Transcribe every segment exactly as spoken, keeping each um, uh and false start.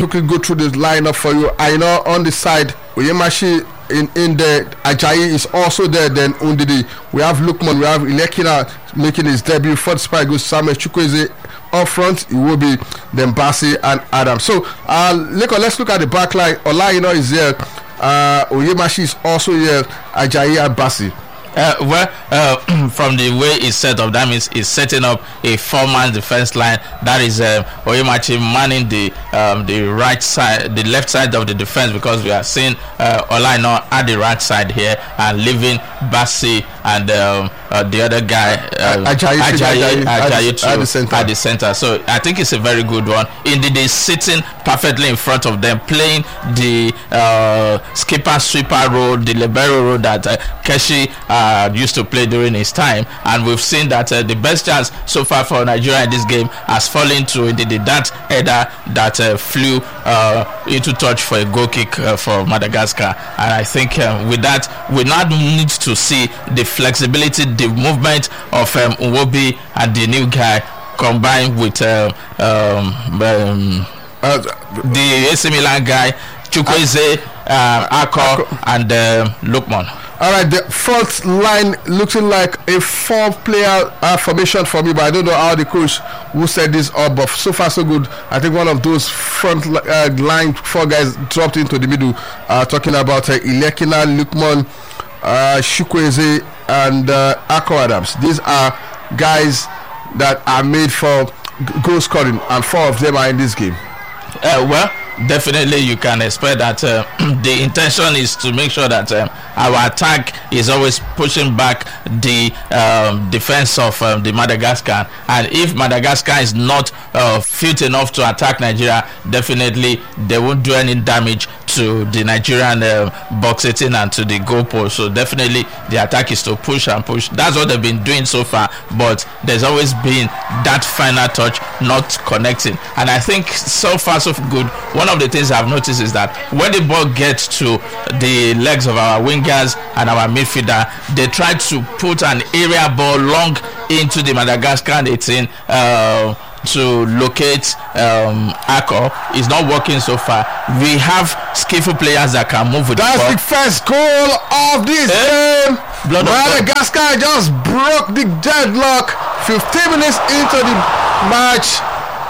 quickly go through the lineup for you. I know on the side, Oyemashi in in the Ajayi is also there. Then Undidi, we have Lukman, we have Ilekina making his debut. For the Super Eagles, Samuel Chukwueze up front. It will be then Bassi and Adam. So uh, look, let's look at the back line. Olaino is here. Uh, Oyemashi is also here. Ajayi and Bassi. Uh, well, uh, from the way it's set up, that means it's setting up a four-man defense line. That is uh, Oyemachi manning the um, the right side, the left side of the defense, because we are seeing uh, Olaino at the right side here and leaving Bassi and um, uh, the other guy uh, Ajayi, Ajayi, Ajayi, Ajayi at, at, the center. at the center. So I think it's a very good one. Indeed, they're sitting perfectly in front of them, playing the uh, skipper sweeper role, the libero role that uh, Keshi uh, used to play during his time, and we've seen that uh, the best chance so far for Nigeria in this game has fallen to indeed that header that uh, flew uh, into touch for a goal kick uh, for Madagascar. And I think uh, with that, we now need to see the flexibility, the movement of um, Nwobi and the new guy combined with uh, um, um, uh, the A C Milan guy Chukwueze, uh, Ako, and uh, Lukman. All right, the front line looking like a four-player uh, formation for me, but I don't know how the coach who set this up. But so far, so good. I think one of those front uh, line four guys dropped into the middle. Uh, talking about uh, Ilekina, Lukman, uh, Chukwueze, and uh, Ako Adams. These are guys that are made for goal scoring, and four of them are in this game. Uh, well, definitely you can expect that uh, the intention is to make sure that um, our attack is always pushing back the um, defense of um, the Madagascar, and if Madagascar is not uh, fit enough to attack Nigeria, definitely they won't do any damage to the Nigerian uh, box eighteen and to the goal post. So definitely the attack is to push and push. That's what they've been doing so far, but there's always been that final touch not connecting, and I think so far so good. One of the things I've noticed is that when the ball gets to the legs of our wingers and our midfielder, they try to put an area ball long into the Madagascar eighteen uh, to locate um, Ako. It's not working so far. We have skillful players that can move with That's the ball. the first goal of this Eh? game. Blood of Madagascar just broke the deadlock. fifteen minutes into the match.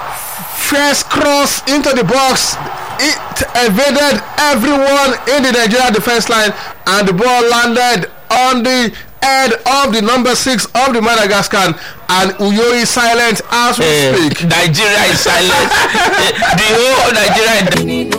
First cross into the box. It evaded everyone in the Nigeria defense line, and the ball landed on the head of the number six of the Madagascar, and Uyo is silent as we Eh, speak. Nigeria is silent. The whole Nigeria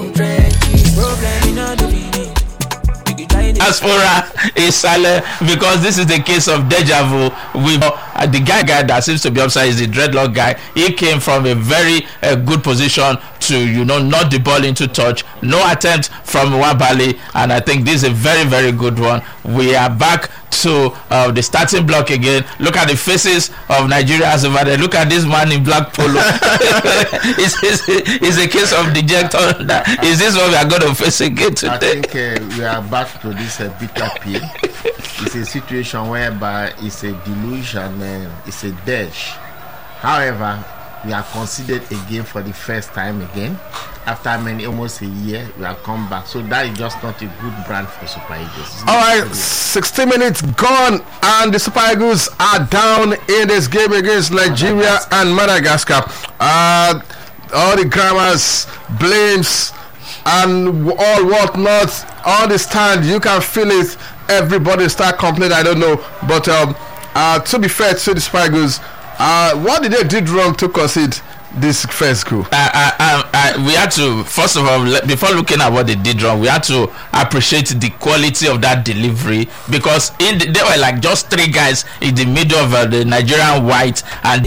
diaspora is silent because this is the case of deja vu. With uh, the guy guy that seems to be upside is the dreadlock guy. He came from a very uh, good position to, you know, knock the ball into touch. No attempt from Wabali, and I think this is a very very good one. We are back to uh, the starting block again. Look at the faces of Nigerians over there. Look at this man in black polo. it's, it's, it's a case of dejection. Is this what we are going to face again today? I think uh, we are back to this uh, bitter pill. It's a situation whereby it's a delusion and uh, it's a dash. However, we are considered again for the first time again. After many, almost a year, we have come back. So that is just not a good brand for Super Eagles. All right, sixty minutes gone, and the Super Eagles are down in this game against Nigeria and Madagascar. Uh, all the grammars, blames, and all whatnot on the stand, you can feel it. Everybody start complaining. I don't know, but um, uh, to be fair to the Super Eagles, uh, what did they did wrong to concede this first goal? I, I, I, we had to, first of all, le- before looking at what they did wrong, we had to appreciate the quality of that delivery, because in the, there were like just three guys in the middle of uh, the Nigerian white, and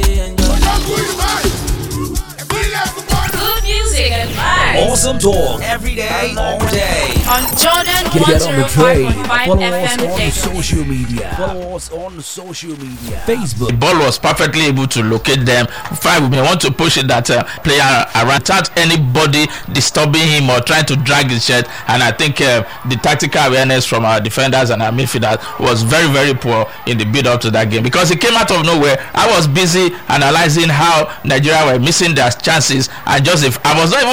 Good music and vibes Awesome talk every day, all day. on Jordan Get on the train. one oh five Follow point five us F M on Daily. social media. Follow us on social media. Facebook. the ball was perfectly able to locate them. Fine, we may want to push it that uh, player around without anybody disturbing him or trying to drag his shirt, and I think uh, the tactical awareness from our defenders and our midfielders was very very poor in the build up to that game, because it came out of nowhere. I was busy analyzing how Nigeria were missing their chances, and just if I was not even looking on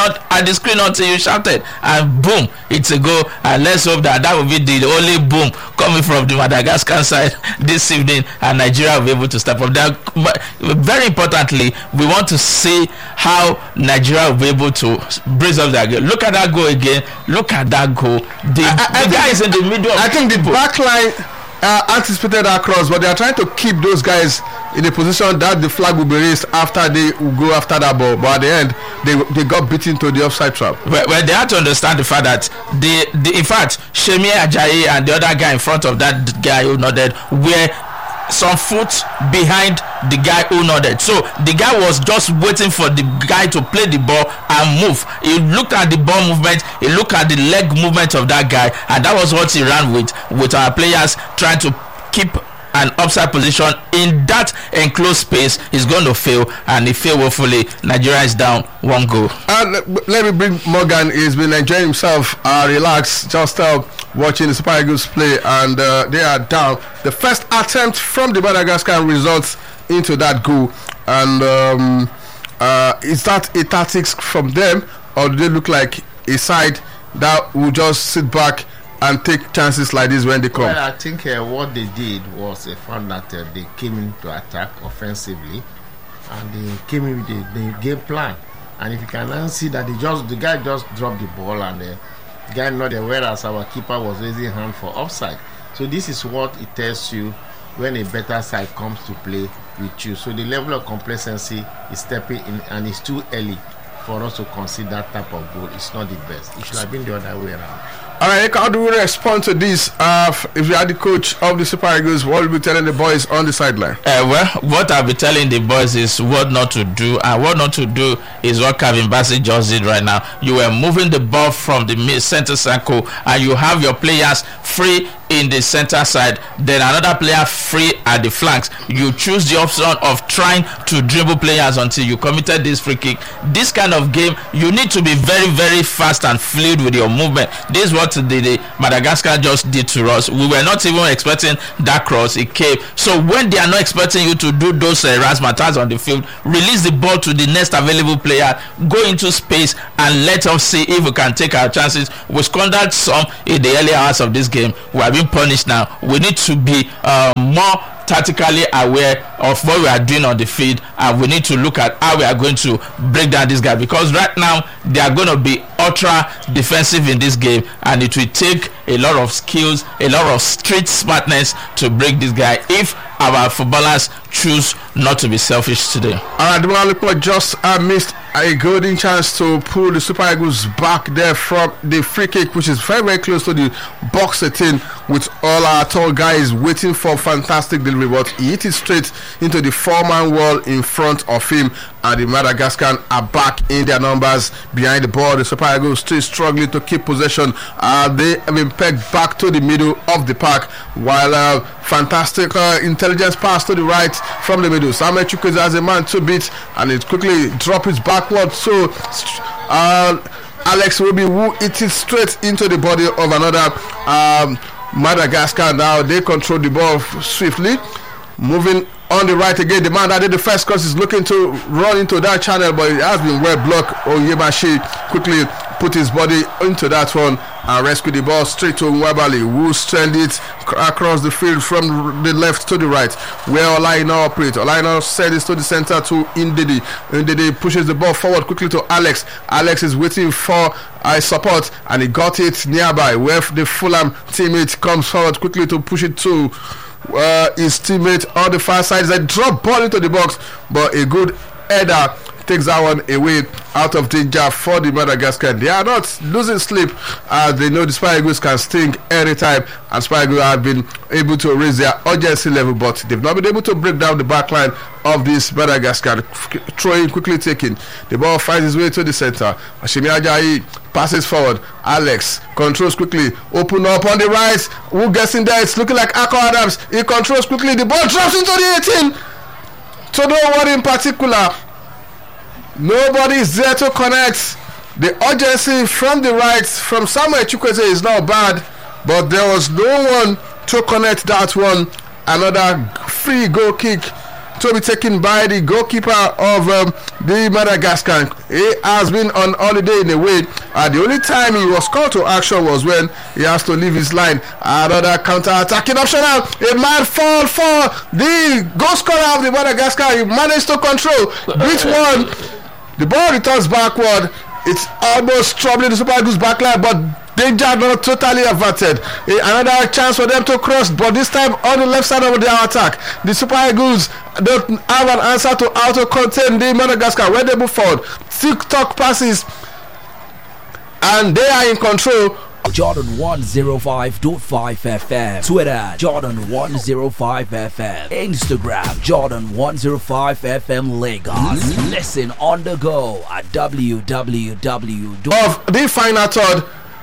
not at the screen until you shouted, and boom, it's a goal. And let's hope that that will be the only boom coming from the Madagascar side this evening, and Nigeria will be able to step up. That, very importantly, we want to see how Nigeria will be able to brace up that goal. Look at that goal again. Look at that goal. The, I, I the guy is in the middle of I think the people. back line uh, anticipated that cross, but they are trying to keep those guys in a position that the flag will be raised after they will go after that ball. But at the end, they they got beaten to the offside trap. Well, well, they have to understand the fact that the, the in fact, Shemi Ajayi and the other guy in front of that guy who nodded were some foot behind the guy who nodded. So the guy was just waiting for the guy to play the ball and move. He looked at the ball movement, he looked at the leg movement of that guy, and that was what he ran with, with our players trying to keep an upside position in that enclosed space. Is going to fail, and if fail, hopefully Nigeria is down one goal. And let me bring Morgan. He's been enjoying himself, uh, relaxed, just uh, watching the Super Eagles play, and uh, they are down. The first attempt from the Madagascar results into that goal, and um, uh, is that a tactics from them, or do they look like a side that will just sit back and take chances like this when they come? Well, I think uh, what they did was they found that uh, they came in to attack offensively, and they came in with the, the game plan. And if you can now see that they just the guy just dropped the ball, and the guy not there, whereas our keeper was raising hand for offside. So this is what it tells you when a better side comes to play with you. So the level of complacency is stepping in, and it's too early for us to consider that type of goal. It's not the best. It should have been the other way around. All right, how do we respond to this? Uh, if you are the coach of the Super Eagles, what will you be telling the boys on the sideline? Uh, well, what I'll be telling the boys is what not to do, and what not to do is what Kevin Bassey just did right now. You were moving the ball from the mid center circle, and you have your players free in the center side, then another player free at the flanks. You choose the option of trying to dribble players until you committed this free kick. This kind of game, you need to be very, very fast and fluid with your movement. This is what the, the Madagascar just did to us. We were not even expecting that cross. It came. So when they are not expecting you to do those uh, razzmatazz on the field, release the ball to the next available player, go into space, and let us see if we can take our chances. We squandered some in the early hours of this game. We have been punished now. We need to be uh, more tactically aware of what we are doing on the field, and we need to look at how we are going to break down this guy, because right now they are going to be ultra defensive in this game, and it will take a lot of skills, a lot of street smartness to break this guy if our footballers choose not to be selfish today. Alright, the Malipo just uh, missed a golden chance to pull the Super Eagles back there from the free kick, which is very, very close to the box thirteen, with all our tall guys waiting for fantastic delivery, but he hit it straight into the four-man wall in front of him, and the Madagascar are back in their numbers behind the ball. The Super Eagles still struggling to keep possession. Uh, they have been pegged back to the middle of the park, while uh, fantastic uh, intelligence pass to the right from the middle. Samuel Chukwueze has a man to beat, and it quickly drops it backward. So uh, Alex Iwobi, who hit it straight into the body of another um, Madagascar. Now they control the ball swiftly, moving on the right again. The man that did the first cross is looking to run into that channel, but it has been well blocked. Onyemashi quickly put his body into that one and rescue the ball straight to Nwabali, who send it across the field from the left to the right, where Olaina operates. Olaina sends it to the center to Ndidi. Ndidi pushes the ball forward quickly to Alex. Alex is waiting for uh, support, and he got it nearby, where the Fulham teammate comes forward quickly to push it to uh, his teammate on the far side. It's a drop ball into the box, but a good header takes that one away out of danger for the Madagascar. They are not losing sleep as they know the Super Eagles can sting anytime, and Super Eagles have been able to raise their urgency level, but they've not been able to break down the back line of this Madagascar. Throwing quickly taken, the ball finds its way to the center. Shemi Ajayi passes forward. Alex controls quickly, open up on the right. Who gets in there? It's looking like Ako Adams. He controls quickly, the ball drops into the eighteen. So no one in particular, nobody is there to connect. The urgency from the right from Samuel Chukwueze is not bad, but there was no one to connect that one. Another free goal kick to be taken by the goalkeeper of um, the Madagascar. He has been on holiday in a way. Uh, the only time he was called to action was when he has to leave his line. Another counter-attacking option now. A man fall for the goal scorer of the Madagascar. He managed to control which one. The ball returns backward. It's almost troubling the Super Eagles backline, but danger not totally averted. Another chance for them to cross, but this time on the left side of their attack. The Super Eagles don't have an answer to how to contain the Madagascar. When they move forward, tick-tock passes, and they are in control. Jordan one oh five point five F M. Twitter Jordan one oh five F M. Instagram Jordan one oh five F M Lagos. Listen on the go at w w w of the final third.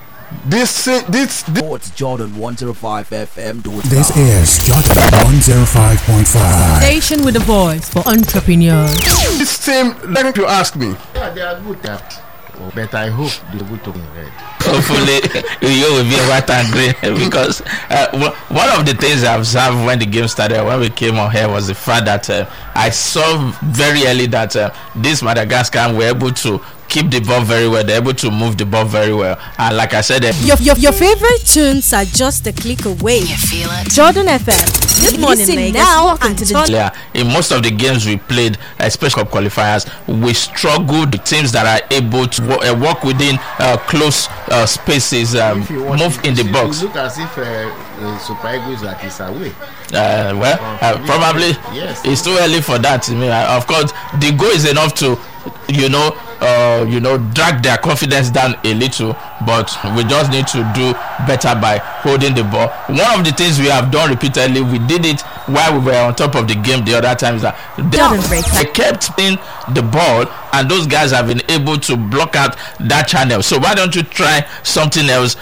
This this, this Jordan one oh five F M. This is Jordan one oh five point five. Station with a voice for entrepreneurs. This team, let me ask me. Yeah, they are good at. But I hope they're good to be red. Hopefully, you will be white and green because uh, one of the things I observed when the game started, when we came on here, was the fact that uh, I saw very early that uh, this Madagascar were able to keep the ball very well. They're able to move the ball very well. And like I said, uh, your, your your favorite tunes are just a click away. You feel it? Jordan F M. Good morning, Lagos. Now and to the yeah, in most of the games we played, especially cup qualifiers, we struggled. The teams that are able to w- uh, work within uh, close uh, spaces, um, move in the box. Look as if uh, uh, Super Eagles that is away. Uh, well, uh, probably yes. It's too early for that. I mean, uh, of course, the goal is enough to, you know, uh, you know, drag their confidence down a little. But we just need to do better by holding the ball. One of the things we have done repeatedly, we did it while we were on top of the game the other times. That they, they kept in the ball, and those guys have been able to block out that channel. So why don't you try something else?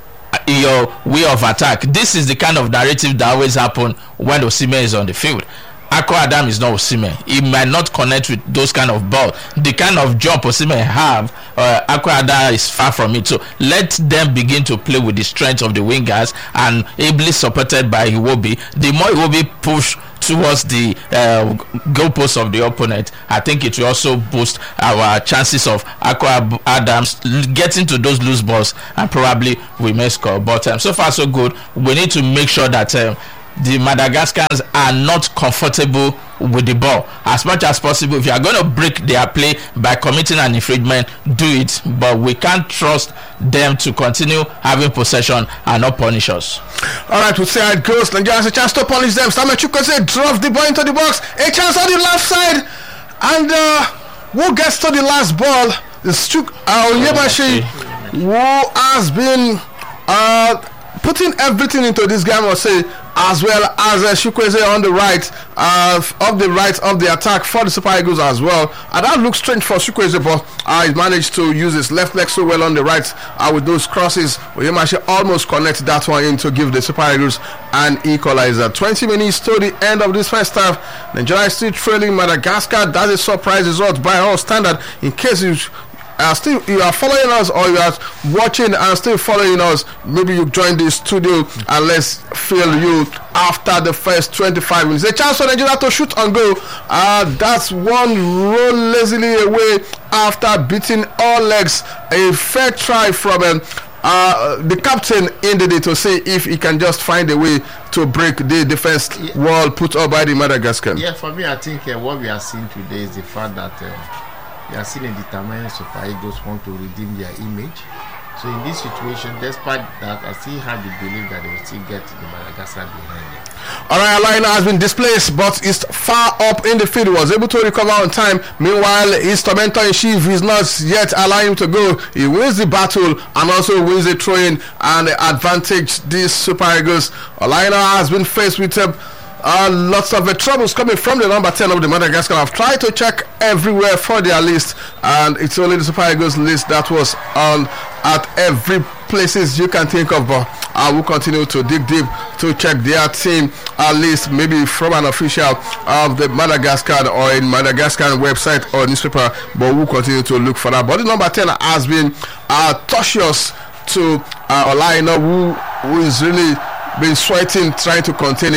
Your way of attack. This is the kind of narrative that always happen when Osimhen is on the field. Akko Adam is not Osimhen. He might not connect with those kind of ball. The kind of job Osimhen have, uh, Akko Adam is far from it. So let them begin to play with the strength of the wingers and ably supported by Iwobi. The more Iwobi push towards the uh, goalpost of the opponent, I think it will also boost our chances of Akko Adams getting to those loose balls, and probably we may score. But um, so far so good. We need to make sure that um, the Madagascars are not comfortable with the ball as much as possible. If you are going to break their play by committing an infringement, do it, but we can't trust them to continue having possession and not punish us. Alright, we'll see how it goes. Nigeria has a chance to punish them. Samuel Chukwueze drove the ball into the box. A chance on the left side, and uh, who gets to the last ball? It's Chuk uh, Onyemachi, who has been uh, putting everything into this game, I say, as well as uh, Chukwueze on the right, uh, of the right of the attack for the Super Eagles as well. And that looks strange for Chukwueze, but uh, he managed to use his left leg so well on the right uh, with those crosses. Onyemachi almost connect that one in to give the Super Eagles an equalizer. twenty minutes to the end of this first half. Nigeria is still trailing Madagascar. That's a surprise result by our standard. In case you Uh, still you are following us, or you are watching and still following us, maybe you joined the studio and let's feel you after the first twenty-five minutes. A chance for Nigeria to shoot and go. Uh, that's one roll lazily away after beating all legs. A fair try from um, uh, the captain ended it to see if he can just find a way to break the defense yeah. wall put up by the Madagascar. Yeah, for me, I think uh, what we are seeing today is the fact that uh, we are seeing a determined Super Eagles want to redeem their image. So in this situation, despite that, I still have the belief that they will still get the Madagascar behind them. Alright, Alina has been displaced, but is far up in the field. Was able to recover on time. Meanwhile, his tormentor in chief is not yet allowing him to go. He wins the battle and also wins the throw-in and advantage these Super Eagles. Alina has been faced with a Uh, lots of uh, troubles coming from the number ten of the Madagascar. I've tried to check everywhere for their list, and it's only the Super Eagles list that was on at every places you can think of. But I will continue to dig deep to check their team uh, list, maybe from an official of the Madagascar or in Madagascar website or newspaper. But we'll continue to look for that. But the number ten has been uh, tortuous to uh, Olaina, who, who is really been sweating trying to contain him,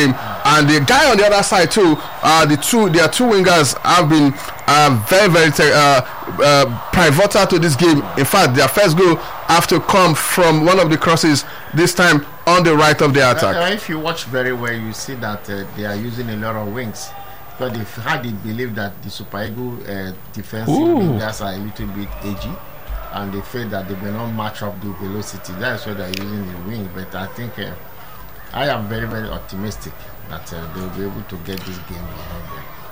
and the guy on the other side too. Uh, the two, their two wingers have been uh, very, very te- uh, uh, pivotal to this game. In fact, their first goal have to come from one of the crosses. This time on the right of the attack. Uh, if you watch very well, you see that uh, they are using a lot of wings. But they've had it believed that the Super Eagles uh, defensive wingers are a little bit edgy, and they feel that they may not match up the velocity. That's why they're using the wing. But I think uh, I am very, very optimistic that uh, they'll be able to get this game behind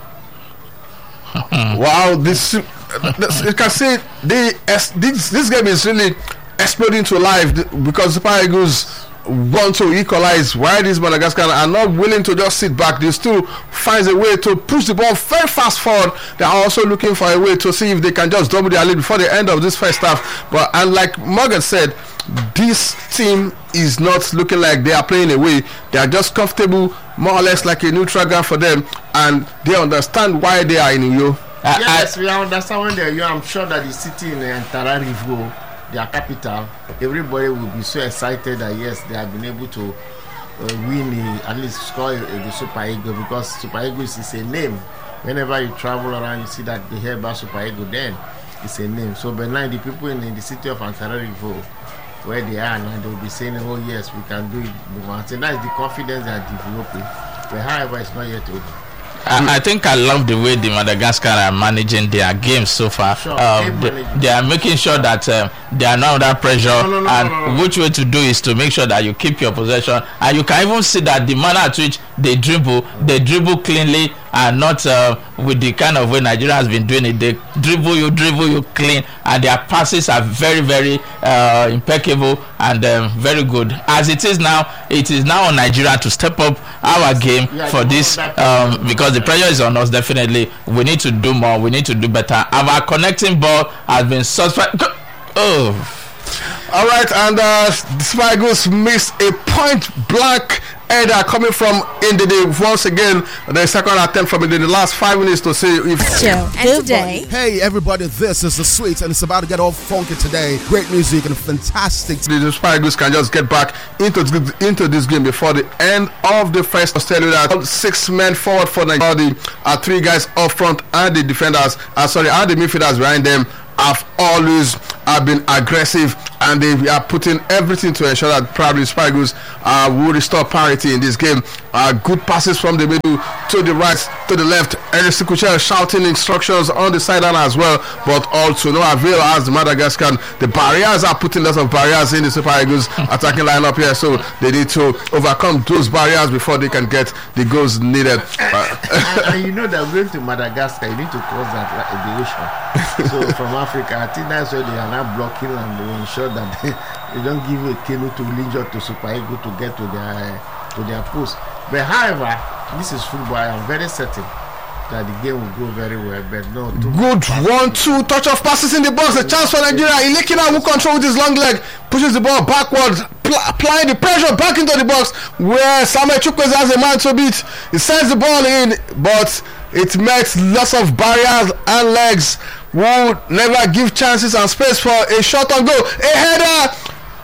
them. Wow, this, this you can see the this this game is really exploding to life because Super Eagles want to equalize. Why these Madagascar are not willing to just sit back. They still finds a way to push the ball very fast forward. They are also looking for a way to see if they can just double their lead before the end of this first half. But and like Morgan said, this team is not looking like they are playing away. They are just comfortable, more or less like a neutral ground for them, and they understand why they are in Uyo. Uh, yes, I, we understand when they're Uyo. I'm sure that the city in uh, Antananarivo, their capital, everybody will be so excited that yes, they have been able to uh, win a, at least score a, a, the Super Eagles, because Super Eagles is a name. Whenever you travel around, you see that they hear about Super Eagles, then it's a name. So but now the people in, in the city of Antananarivo, where they are now, they will be saying, oh yes, we can do it. And that is the confidence they are developing. But however, it's not yet over. I, I think I love the way the Madagascar are managing their games so far. Sure, um, they, they are making sure that um, they are not under pressure, no, no, no, and no, no, no. which way to do is to make sure that you keep your possession, and you can even see that the manner at which they dribble, they dribble cleanly and not uh, with the kind of way Nigeria has been doing it. They dribble you, dribble you clean, and their passes are very, very uh, impeccable and um, very good. As it is now, it is now on Nigeria to step up our game yeah, for this um, because the pressure is on us. Definitely, we need to do more. We need to do better. Our connecting ball has been suspect. Oh. All right, and uh, the Super Eagles missed a point blank header coming from Ndidi once again. The second attempt from Ndidi, the last five minutes to see if. Good day. Hey everybody, this is the Sweets, and it's about to get all funky today. Great music and fantastic. The Super Eagles can just get back into into this game before the end of the first. I'll tell you that six men forward for Nigeria, the uh, three guys up front, and the defenders. Uh, sorry, and the midfielders behind them have always have been aggressive, and they are putting everything to ensure that probably Super Eagles uh, will restore parity in this game. Uh, good passes from the middle to the right, to the left. Eric Sikuchel shouting instructions on the sideline as well, but also no avail as the Madagascar. The barriers are putting lots of barriers in the Super Eagles attacking lineup here, so they need to overcome those barriers before they can get the goals needed. Uh, and, and you know that going to Madagascar, you need to cross that like, the ocean. So from Africa, I think that's why they are now blocking, and they will ensure that they, they don't give a canoe to Linjo to Super Eagles to get to their to their post. But however, this is football. I am very certain that the game will go very well. But no, good one, two touch of passes in the box. A chance for Nigeria. Ilekina will control with his long leg, pushes the ball backwards, pl- applying the pressure back into the box where Samuel Chukwueze has a man to beat. He sends the ball in, but it makes lots of barriers and legs. Will never give chances and space for a shot on goal. A header.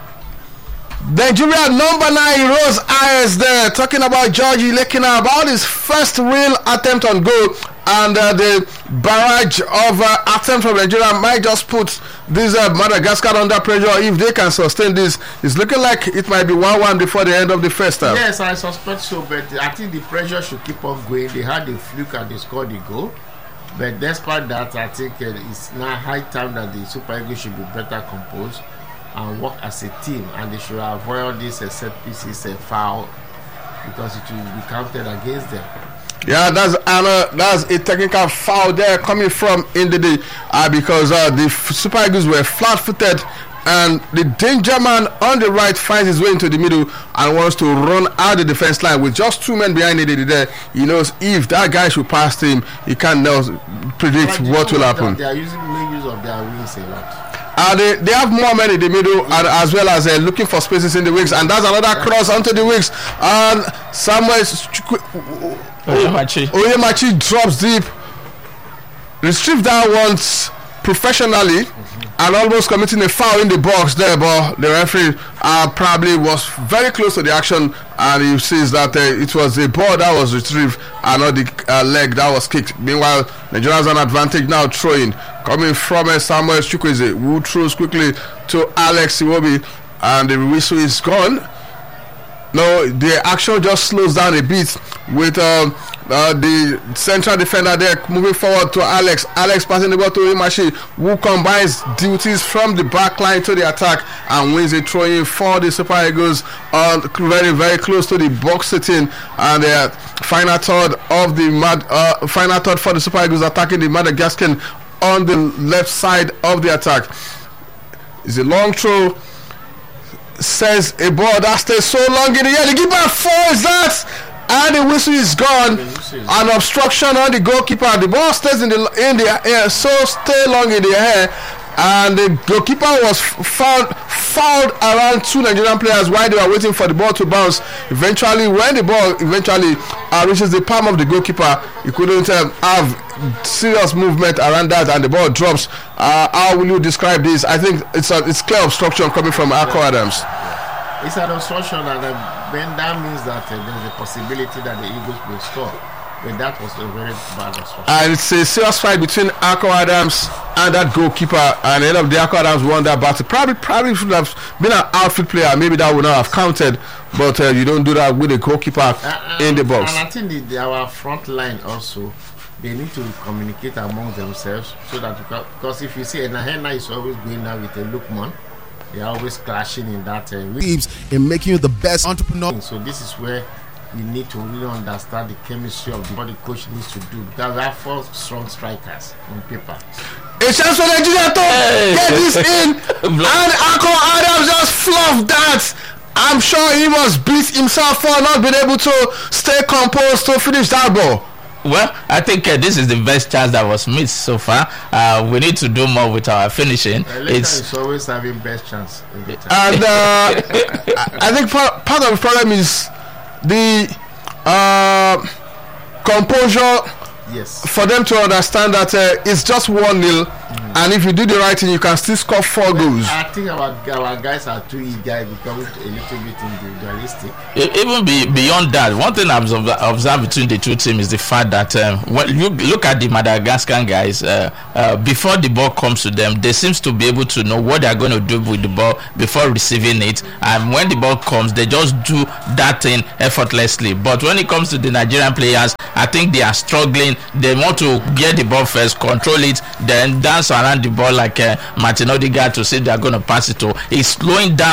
Nigeria number nine Rose Ayers there talking about George Ilekina, about his first real attempt on goal, and uh, the barrage of uh, attempt from Nigeria might just put this uh, Madagascar under pressure. If they can sustain this, it's looking like it might be one one before the end of the first half. Yes, I suspect so, but I think the pressure should keep on going. They had a fluke and they scored the goal. But despite that, I think uh, it's now high time that the Super Eagles should be better composed and work as a team, and they should avoid all these uh, set pieces and foul, because it will be counted against them. Yeah, that's Anna. That's a technical foul there coming from Ndidi, uh, because uh, the Super Eagles were flat-footed, and the danger man on the right finds his way into the middle and wants to run out the defense line with just two men behind Ndidi there. He knows if that guy should pass him, he can't now predict But what will happen. They are using making use of their wings a lot. Uh, they, they have more men in the middle, and as well as uh, looking for spaces in the wings, and that's another cross onto the wings, and Samuel Oyemachi Oyemachi drops deep, retrieve that once professionally, and almost committing a foul in the box there, but the referee uh, probably was very close to the action, and he sees that uh, it was a ball that was retrieved and not the uh, leg that was kicked. Meanwhile, Nigeria has an advantage now, throwing coming from uh, Samuel Chukwueze, who throws quickly to Alex Iwobi, and the whistle is gone. No, the action just slows down a bit with uh, uh, the central defender there moving forward to Alex. Alex passing the ball to Imashi, who combines duties from the back line to the attack and wins a throw-in for the Super Eagles, uh, very, very close to the box sitting. And the uh, final third of the Mad, uh, final third for the Super Eagles attacking the Madagascar on the left side of the attack. It's a long throw. Says a ball that stays so long in the air. The keeper falls that, and the whistle is gone. An obstruction on the goalkeeper. The ball stays in the in the air, so stay long in the air, and the goalkeeper was found fouled around two Nigerian players while they were waiting for the ball to bounce. Eventually, when the ball eventually uh, reaches the palm of the goalkeeper, he couldn't uh, have serious movement around that, and the ball drops. Uh, how will you describe this? I think it's a it's clear obstruction coming from Akko Adams. It's an obstruction, and uh, then that means that uh, there's a possibility that the Eagles will score. But that was a very bad obstruction. And it's a serious fight between Akko Adams and that goalkeeper, and end up the Akko Adams won that battle. Probably, probably should have been an outfield player. Maybe that would not have counted. But uh, you don't do that with a goalkeeper uh, in the box. And I think the, the, our front line also, they need to communicate among themselves, so that because if you see Enahena is always going out with a Lukman, they are always clashing in that. Uh, in making you the best entrepreneur. So this is where we need to really understand the chemistry of what the coach needs to do, because we have four strong strikers on paper. A chance for Nigeria to hey. get this in, and Akko Adams just fluffed that. I'm sure he must beat himself for not being able to stay composed to finish that ball. Well, I think uh, this is the best chance that was missed so far. Uh, we need to do more with our finishing. Uh, it's is always having best chance. And uh, I think part, part of the problem is the uh, composure. Yes. For them to understand that uh, it's just one nil, mm. and if you do the right thing, you can still score four goals. I think our our guys are too eager, becoming a little bit individualistic. Even be, beyond that, one thing I've observed between the two teams is the fact that um, when you look at the Madagascar guys, uh, uh, before the ball comes to them, they seem to be able to know what they're going to do with the ball before receiving it, and when the ball comes, they just do that thing effortlessly. But when it comes to the Nigerian players, I think they are struggling. They want to get the ball first, control it, then dance around the ball like uh, Martin Odegaard to say they're going to pass it to. It's slowing down